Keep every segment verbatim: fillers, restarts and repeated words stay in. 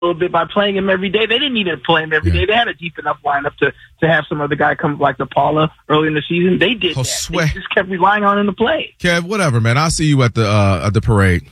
little bit by playing him every day. They didn't need to play him every yeah. day. They had a deep enough lineup to, to have some other guy come like the Paula early in the season. They did oh, that. Swear. They just kept relying on him to play. Kev, whatever, man. I'll see you at the uh, at the parade.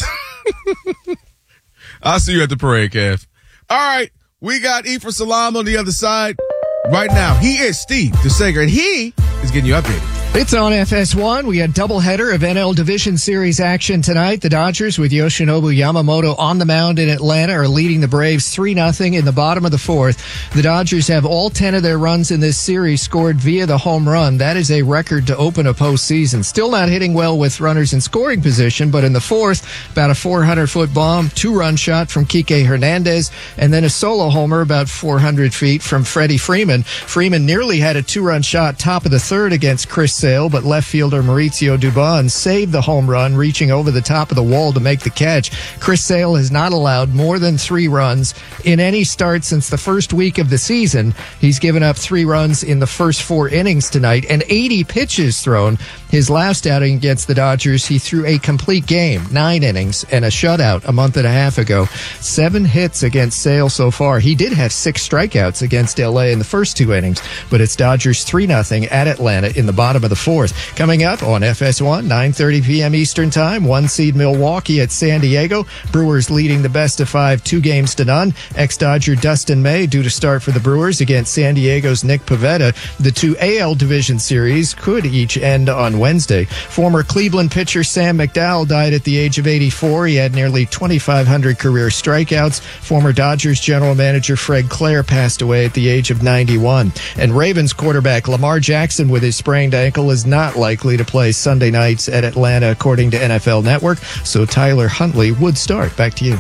I'll see you at the parade, Kev. All right. We got Ephraim Salaam on the other side. Right now, he is Steve DeSager, and he is getting you updated. It's on F S one. We had doubleheader of N L Division Series action tonight. The Dodgers, with Yoshinobu Yamamoto on the mound in Atlanta, are leading the Braves three nothing in the bottom of the fourth. The Dodgers have all ten of their runs in this series scored via the home run. That is a record to open a postseason. Still not hitting well with runners in scoring position, but in the fourth, about a four hundred foot bomb, two-run shot from Kike Hernandez, and then a solo homer about four hundred feet from Freddie Freeman. Freeman nearly had a two-run shot top of the third against Chris Sale, but left fielder Mauricio Dubon saved the home run, reaching over the top of the wall to make the catch. Chris Sale has not allowed more than three runs in any start since the first week of the season. He's given up three runs in the first four innings tonight and eighty pitches thrown. His last outing against the Dodgers, he threw a complete game, nine innings, and a shutout a month and a half ago. Seven hits against Sale so far. He did have six strikeouts against L A in the first two innings, but it's Dodgers three nothing at Atlanta in the bottom of the fourth. Coming up on F S one, nine thirty p.m. Eastern Time, one seed Milwaukee at San Diego. Brewers leading the best of five, two games to none. Ex-Dodger Dustin May due to start for the Brewers against San Diego's Nick Pivetta. The two A L Division Series could each end on Wednesday. Former Cleveland pitcher Sam McDowell died at the age of eighty-four. He had nearly twenty-five hundred career strikeouts. Former Dodgers general manager Fred Clare passed away at the age of ninety-one. And Ravens quarterback Lamar Jackson with his sprained ankle is not likely to play Sunday nights at Atlanta, according to N F L Network, so Tyler Huntley would start. Back to you.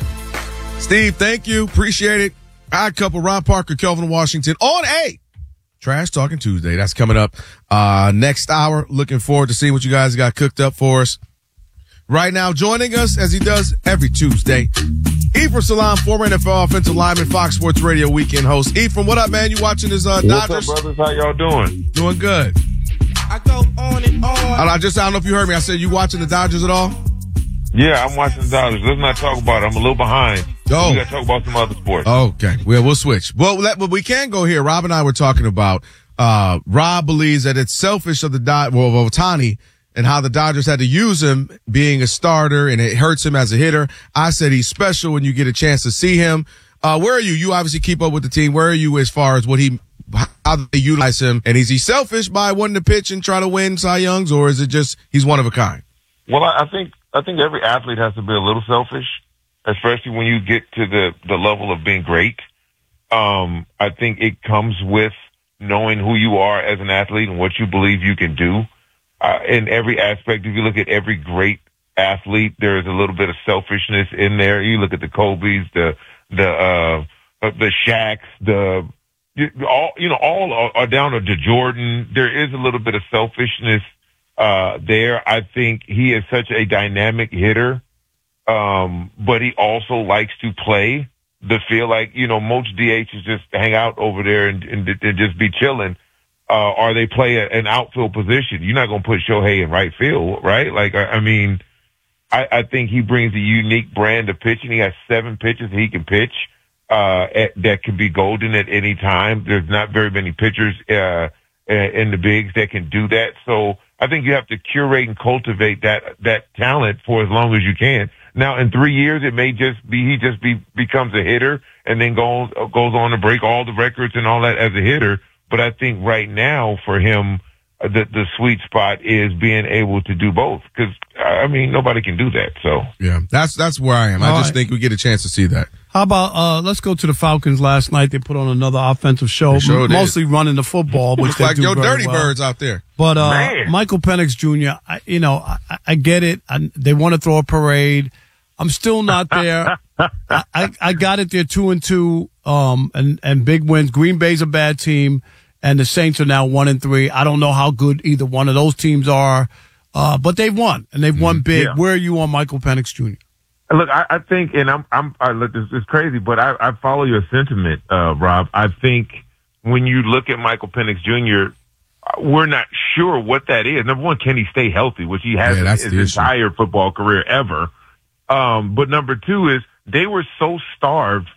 Steve, thank you. Appreciate it. Odd Couple, Ron Parker, Kelvin Washington on a Trash Talking Tuesday. That's coming up uh next hour. Looking forward to seeing what you guys got cooked up for us. Right now, joining us, as he does every Tuesday, Ephraim Salaam, former N F L offensive lineman, Fox Sports Radio weekend host. Ephraim, what up, man? You watching this uh, Dodgers? What's up, brothers? How y'all doing? Doing good. I go on and on. I just I don't know if you heard me. I said, you watching the Dodgers at all? Yeah, I'm watching the Dodgers. Let's not talk about it. I'm a little behind. Oh. We got to talk about some other sports. Okay. Well, we'll switch. Well, let, but we can go here. Rob and I were talking about, uh, Rob believes that it's selfish of the Dod, well, of Ohtani and how the Dodgers had to use him being a starter and it hurts him as a hitter. I said he's special when you get a chance to see him. Uh, where are you? You obviously keep up with the team. Where are you as far as what he, how they utilize him? And is he selfish by wanting to pitch and try to win Cy Youngs, or is it just he's one of a kind? Well, I think I think every athlete has to be a little selfish, especially when you get to the, the level of being great. Um, I think it comes with knowing who you are as an athlete and what you believe you can do. Uh, in every aspect, if you look at every great athlete, there is a little bit of selfishness in there. You look at the Kobe's, the the uh, the Shaqs, the all you know, all are, are down to Jordan. There is a little bit of selfishness uh there. I think he is such a dynamic hitter, um, but he also likes to play the field. Like, you know, most D Hs just hang out over there and, and, and just be chilling. Uh, or they play a, an outfield position. You're not going to put Shohei in right field, right? Like, I, I mean, I, I think he brings a unique brand of pitching. He has seven pitches he can pitch, uh, at, that can be golden at any time. There's not very many pitchers, uh, in the bigs that can do that. So I think you have to curate and cultivate that, that talent for as long as you can. Now, in three years, it may just be, he just be, becomes a hitter and then goes, goes on to break all the records and all that as a hitter. But I think right now for him, uh, the the sweet spot is being able to do both. Because I mean, nobody can do that. So yeah, that's that's where I am. All I just right. think we get a chance to see that. How about uh let's go to the Falcons last night. They put on another offensive show, sure mostly did. running the football, which it's they like do your very dirty well. birds out there. But uh Man. Michael Penix Junior, I, you know, I, I get it. I, they want to throw a parade. I'm still not there. I, I I got it there two and two, um, and and big wins. Green Bay's a bad team, and the Saints are now one and three. I don't know how good either one of those teams are, uh, but they've won and they've won big. Yeah. Where are you on Michael Penix Junior? Look, I, I think, and I'm, I'm, I look, it's, it's crazy, but I, I follow your sentiment, uh, Rob. I think when you look at Michael Penix Junior, we're not sure what that is. Number one, can he stay healthy, which he hasn't yeah, his entire football career ever. Um, but number two is, they were so starved